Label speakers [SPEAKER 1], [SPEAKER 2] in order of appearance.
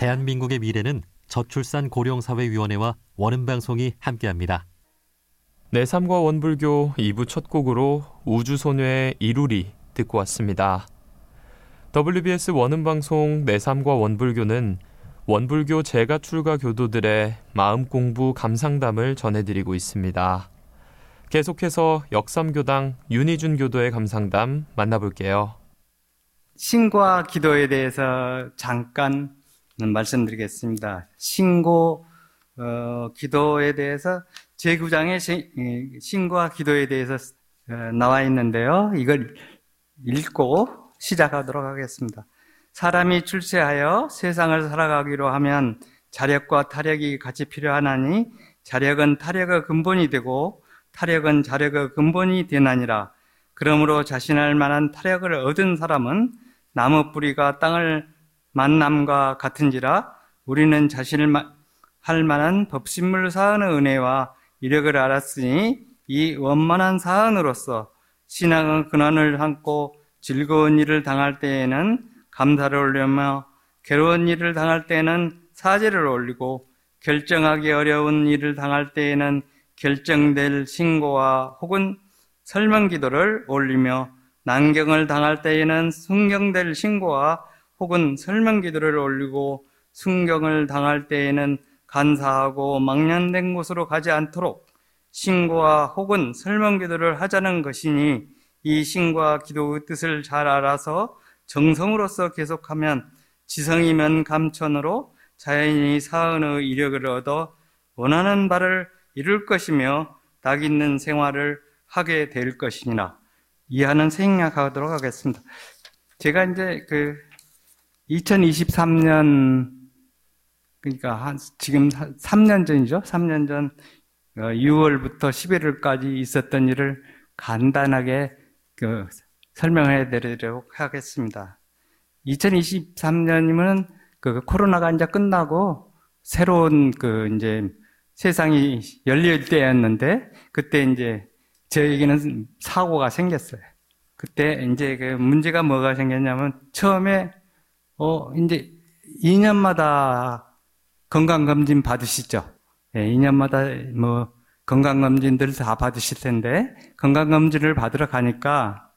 [SPEAKER 1] 대한민국의 미래는 저출산 고령사회위원회와 원음방송이 함께합니다.
[SPEAKER 2] 내 삶과 원불교 2부 첫 곡으로 우주소녀의 이루리 듣고 왔습니다. WBS 원음방송 내 삶과 원불교는 원불교 재가 출가 교도들의 마음공부 감상담을 전해드리고 있습니다. 계속해서 역삼교당 윤희준 교도의 감상담 만나볼게요.
[SPEAKER 3] 신고와 기도에 대해서 잠깐 말씀드리겠습니다. 신고, 기도에 대해서 제9장에 신고와 기도에 대해서 나와 있는데요. 이걸 읽고 시작하도록 하겠습니다. 사람이 출세하여 세상을 살아가기로 하면 자력과 타력이 같이 필요하나니 자력은 타력의 근본이 되고 타력은 자력의 근본이 되나니라. 그러므로 자신할 만한 타력을 얻은 사람은 나무 뿌리가 땅을 만남과 같은지라. 우리는 자신을 할 만한 법신물 사은의 은혜와 이력을 알았으니 이 원만한 사은으로서 신앙의 근원을 삼고 즐거운 일을 당할 때에는 감사를 올리며 괴로운 일을 당할 때에는 사죄를 올리고 결정하기 어려운 일을 당할 때에는 결정될 신고와 혹은 설명기도를 올리며 난경을 당할 때에는 순경될 신고와 혹은 설명기도를 올리고 순경을 당할 때에는 간사하고 망연된 곳으로 가지 않도록 신고와 혹은 설명기도를 하자는 것이니 이 신고와 기도의 뜻을 잘 알아서 정성으로서 계속하면 지성이면 감천으로 자연히 사은의 이력을 얻어 원하는 바를 이룰 것이며 딱 있는 생활을 하게 될 것이니라. 이하는 생략하도록 하겠습니다. 제가 이제 2023년, 그러니까 지금 3년 전이죠. 3년 전 6월부터 11월까지 있었던 일을 간단하게 설명해 드리도록 하겠습니다. 2023년이면 코로나가 이제 끝나고 새로운 이제 세상이 열릴 때였는데 그때 이제 저에게는 사고가 생겼어요. 그때 이제 문제가 뭐가 생겼냐면 처음에 이제 2년마다 건강검진 받으시죠. 예, 2년마다 건강검진들 다 받으실 텐데 건강검진을 받으러 가니까